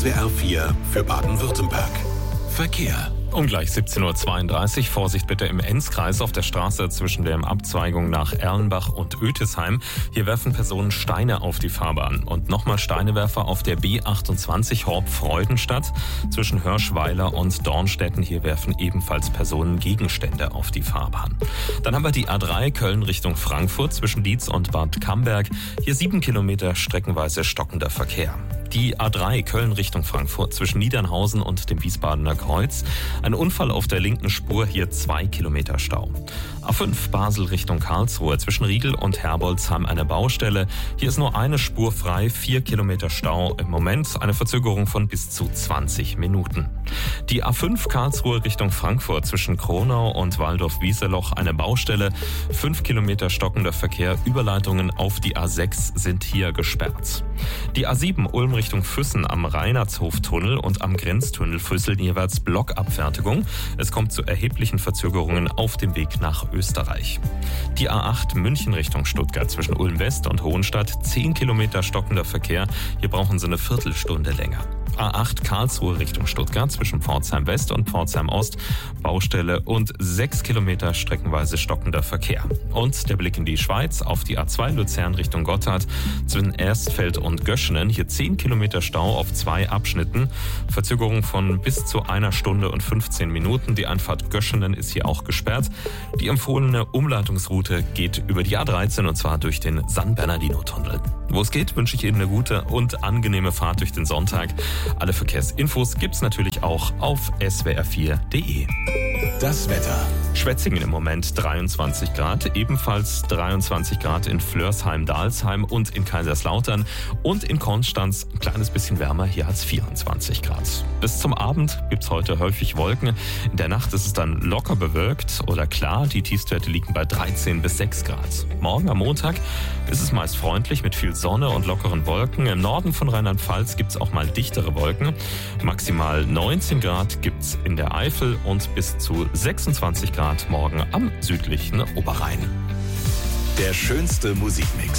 SWR 4 für Baden-Württemberg. Verkehr. Um gleich 17.32 Uhr. Vorsicht bitte im Enzkreis auf der Straße zwischen der Abzweigung nach Erlenbach und Ötisheim. Hier werfen Personen Steine auf die Fahrbahn. Und nochmal Steinewerfer auf der B28 Horb-Freudenstadt zwischen Hörschweiler und Dornstetten. Hier werfen ebenfalls Personen Gegenstände auf die Fahrbahn. Dann haben wir die A3 Köln Richtung Frankfurt zwischen Dietz und Bad Camberg. Hier 7 Kilometer streckenweise stockender Verkehr. Die A3 Köln Richtung Frankfurt zwischen Niedernhausen und dem Wiesbadener Kreuz. Ein Unfall auf der linken Spur, hier 2 Kilometer Stau. A5 Basel Richtung Karlsruhe zwischen Riegel und Herbolzheim eine Baustelle. Hier ist nur eine Spur frei, 4 Kilometer Stau. Im Moment eine Verzögerung von bis zu 20 Minuten. Die A5 Karlsruhe Richtung Frankfurt zwischen Kronau und Waldorf-Wieseloch eine Baustelle. 5 Kilometer stockender Verkehr. Überleitungen auf die A6 sind hier gesperrt. Die A7 Ulm Richtung Füssen am Reinhardshoftunnel und am Grenztunnel Füssel jeweils Blockabfertigung. Es kommt zu erheblichen Verzögerungen auf dem Weg nach Österreich. Die A8 München Richtung Stuttgart zwischen Ulm West und Hohenstadt 10 Kilometer stockender Verkehr. Hier brauchen Sie eine Viertelstunde länger. A8 Karlsruhe Richtung Stuttgart zwischen Pforzheim West und Pforzheim Ost Baustelle und 6 Kilometer streckenweise stockender Verkehr. Und der Blick in die Schweiz auf die A2 Luzern Richtung Gotthard zwischen Erstfeld und Göschenen. Hier 10 Kilometer Stau auf 2 Abschnitten. Verzögerung von bis zu 1 Stunde und 15 Minuten. Die Einfahrt Göschenen ist hier auch gesperrt. Die empfohlene Umleitungsroute geht über die A13 und zwar durch den San Bernardino-Tunnel. Wo es geht, wünsche ich Ihnen eine gute und angenehme Fahrt durch den Sonntag. Alle Verkehrsinfos gibt's natürlich auch auf swr4.de. Das Wetter. Schwetzingen im Moment 23 Grad, ebenfalls 23 Grad in Flörsheim-Dalsheim und in Kaiserslautern und in Konstanz ein kleines bisschen wärmer, hier hat's 24 Grad. Bis zum Abend gibt's heute häufig Wolken. In der Nacht ist es dann locker bewölkt oder klar, die Tiefstwerte liegen bei 13 bis 6 Grad. Morgen am Montag ist es meist freundlich mit viel Sonne und lockeren Wolken. Im Norden von Rheinland-Pfalz gibt's auch mal dichtere Wolken. Maximal 19 Grad gibt's in der Eifel und bis zu 26 Grad morgen am südlichen Oberrhein. Der schönste Musikmix